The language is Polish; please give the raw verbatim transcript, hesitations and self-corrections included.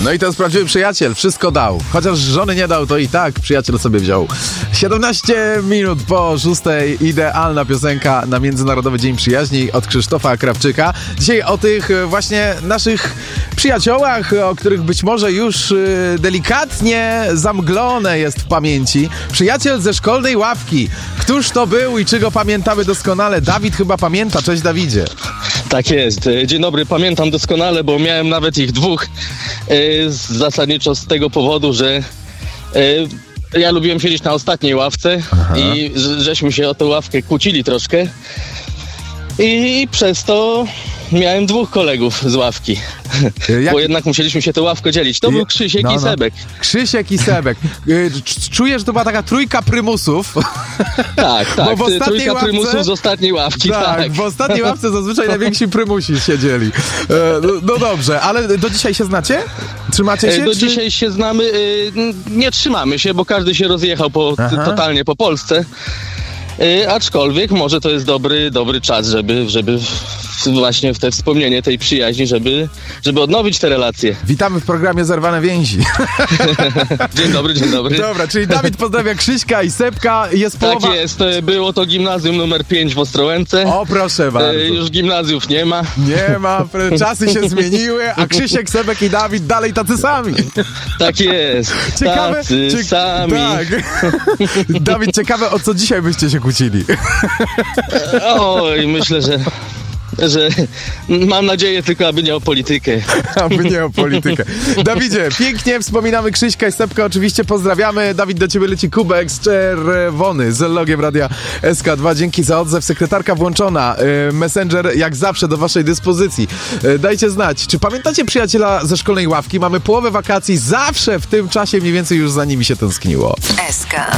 No i to jest prawdziwy przyjaciel, wszystko dał. Chociaż żony nie dał, to i tak przyjaciel sobie wziął. siedemnaście minut po szóstej, idealna piosenka na Międzynarodowy Dzień Przyjaźni od Krzysztofa Krawczyka. Dzisiaj o tych właśnie naszych przyjaciołach, o których być może już delikatnie zamglone jest w pamięci. Przyjaciel ze szkolnej ławki. Któż to był i czy go pamiętamy doskonale? Dawid chyba pamięta. Cześć, Dawidzie. Tak jest. Dzień dobry, pamiętam doskonale, bo miałem nawet ich dwóch. Yy, zasadniczo z tego powodu, że yy, ja lubiłem siedzieć na ostatniej ławce. Aha. I że, żeśmy się o tę ławkę kłócili troszkę. I przez to miałem dwóch kolegów z ławki. Jak... Bo jednak musieliśmy się tę ławkę dzielić. To był Krzysiek no, no. i Sebek. Krzysiek i Sebek. Czuję, że to była taka trójka prymusów. Tak, tak. Bo trójka ławce... prymusów z ostatniej ławki. Tak, tak, w ostatniej ławce zazwyczaj najwięksi prymusi siedzieli. No dobrze, ale do dzisiaj się znacie? Trzymacie się? Do czy... dzisiaj się znamy. Nie trzymamy się, bo każdy się rozjechał po, totalnie po Polsce. Yy, aczkolwiek może to jest dobry, dobry czas, żeby, żeby właśnie w te wspomnienie tej przyjaźni, żeby, żeby odnowić te relacje. Witamy w programie Zerwane Więzi. Dzień dobry, dzień dobry. Dobra, czyli Dawid pozdrawia Krzyśka i Sebka. Jest połowa... Tak jest, było to gimnazjum numer pięć w Ostrołęce. O, proszę bardzo. Yy, już gimnazjów nie ma. Nie ma, czasy się zmieniły, a Krzysiek, Sebek i Dawid dalej tacy sami. Tak jest, ciekawe, tacy cie... sami. Tak. Dawid, ciekawe, o co dzisiaj byście się kłócili? Oj, myślę, że że mam nadzieję tylko, aby nie o politykę. Aby nie o politykę. Dawidzie, pięknie wspominamy Krzyśka i Sepka, oczywiście pozdrawiamy. Dawid, do ciebie leci kubek z czerwony z logiem Radia S K dwa. Dzięki za odzew. Sekretarka włączona. Messenger jak zawsze do waszej dyspozycji. Dajcie znać, czy pamiętacie przyjaciela ze szkolnej ławki? Mamy połowę wakacji, zawsze w tym czasie mniej więcej już za nimi się tęskniło. S K.